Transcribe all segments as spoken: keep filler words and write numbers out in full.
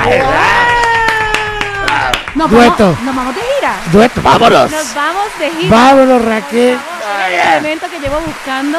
Nos Dueto. Vamos, nos vamos de gira. Dueto, vámonos. Nos vamos de gira. Vámonos, Raquel. Vamos, es el momento que llevo buscando.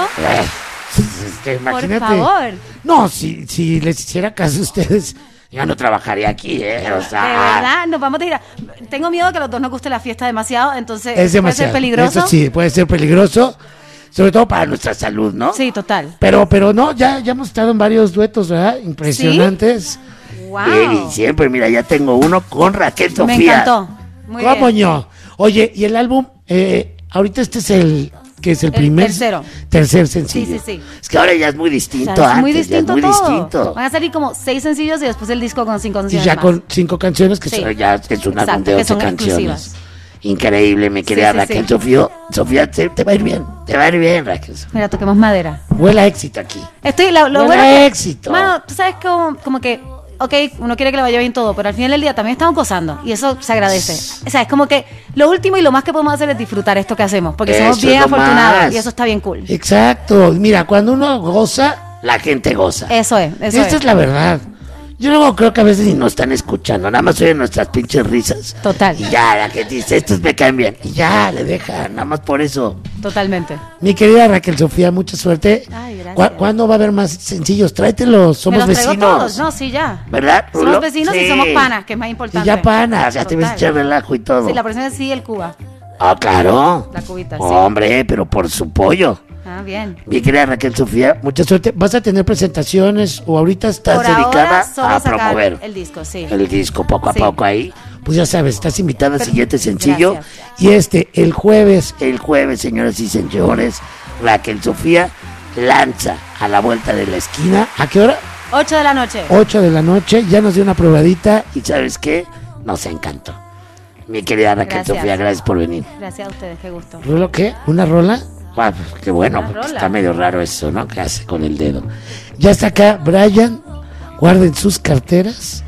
Es que imagínate. Por favor. No, si, si les hiciera caso a ustedes, ya no trabajaría aquí, ¿eh? O sea, De verdad, nos vamos de gira. Tengo miedo que a los dos nos guste la fiesta demasiado, entonces es demasiado. puede ser peligroso. Eso sí, puede ser peligroso, sobre todo para nuestra salud, ¿no? Sí, total. Pero, pero no, ya, ya hemos estado en varios duetos, ¿verdad? Impresionantes. Wow. Bien, y siempre, mira, ya tengo uno con Raquel Sofía. Me encantó. Muy ¿Cómo bien. no? Oye, y el álbum, eh, ahorita este es el, que es el, El primer. tercero. Tercer sencillo. Sí, sí, sí. Es que ahora ya es muy distinto. O sea, es antes, muy ya distinto es muy todo. distinto. Van a salir como seis sencillos y después el disco con cinco Y canciones ya más. con cinco canciones que Sí. son. Pero ya es un álbum Exacto, de que once son canciones. exclusivas. Increíble, mi querida Sí, sí, Raquel sí. Sofía. Sofía, te, te va a ir bien. Te va a ir bien, Raquel. Mira, toquemos madera. Huele a éxito aquí. Estoy, lo, lo Huele bueno a que- éxito. Mano, tú sabes como, como que, ok, uno quiere que le vaya bien todo, pero al final del día también estamos gozando y eso se agradece. O sea, es como que lo último y lo más que podemos hacer es disfrutar esto que hacemos, porque somos Eso bien es lo afortunados más. y eso está bien cool. Exacto. Mira, cuando uno goza, La gente goza. Eso es, eso esta es. es la verdad. Yo luego creo que a veces ni nos están escuchando, nada más oyen nuestras pinches risas. Total. Y ya, la gente dice, estos me caen bien. Y ya, le dejan, nada más por eso. Totalmente. Mi querida Raquel Sofía, mucha suerte. Ay, gracias. ¿Cu- ¿Cuándo va a haber más sencillos? Tráetelos, somos Me los traigo vecinos. todos, no, sí, ya. ¿Verdad, Somos Rulo? vecinos Sí. y somos panas, que es más Y importante. ya panas. Ya te ves Total. echar relajo y todo. Sí, la próxima sí, el Cuba. Ah, claro. La cubita, sí. Hombre, pero por su pollo. Ah, bien. Mi querida Raquel Sofía, Mucha suerte. ¿Vas a tener presentaciones o ahorita estás Por dedicada ahora, solo a sacar promover el disco, sí. el disco poco a Sí. poco ahí. Pues ya sabes, estás invitada al Pero- siguiente sencillo. Gracias. Y este, el jueves, El jueves, señoras y señores, Raquel Sofía lanza a la vuelta de la esquina. ¿a qué hora? ocho de la noche. ocho de la noche. Ya nos dio una probadita. ¿Y sabes qué? Nos encantó. Mi querida Raquel Gracias. Sofía, gracias por venir. Gracias a ustedes, qué gusto. ¿Rulo qué? ¿Una rola? Ah, pues, qué bueno, Una porque rola. está medio raro eso, ¿no? ¿Qué hace con el dedo? Ya está acá Brian. Guarden sus carteras.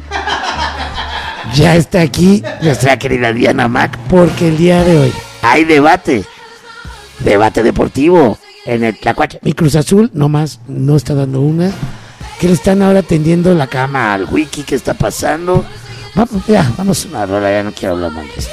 Ya está aquí. Nuestra querida Diana Mac. Porque el día de hoy, Hay debate. Debate deportivo en el Tlacuache. mi Cruz Azul nomás no está dando una. Que le están ahora tendiendo la cama. Cama al wiki, ¿qué está pasando? Vamos, ya, vamos. Una rola, ya no quiero hablar más de esto.